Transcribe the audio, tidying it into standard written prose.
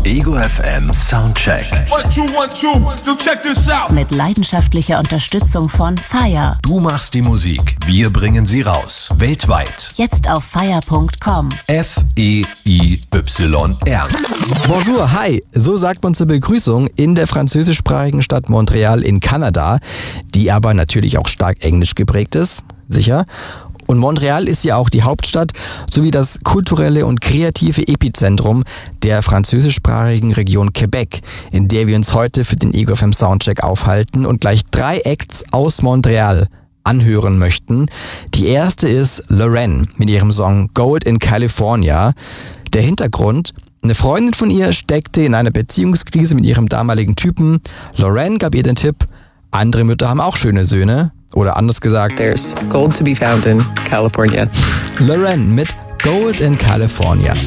Ego FM Soundcheck. 1, 2, 1, 2, so check this out. Mit leidenschaftlicher Unterstützung von FIRE. Du machst die Musik, wir bringen sie raus. Weltweit. Jetzt auf fire.com. FEIYR. Bonjour, hi. So sagt man zur Begrüßung in der französischsprachigen Stadt Montreal in Kanada, die aber natürlich auch stark englisch geprägt ist, sicher. Und Montreal ist ja auch die Hauptstadt sowie das kulturelle und kreative Epizentrum der französischsprachigen Region Quebec, in der wir uns heute für den Ego FM Soundcheck aufhalten und gleich 3 Acts aus Montreal anhören möchten. Die erste ist Lorraine mit ihrem Song Gold in California. Der Hintergrund: Eine Freundin von ihr steckte in einer Beziehungskrise mit ihrem damaligen Typen. Lorraine gab ihr den Tipp, andere Mütter haben auch schöne Söhne. Oder anders gesagt, There's gold to be found in California. Lorraine mit Gold in California.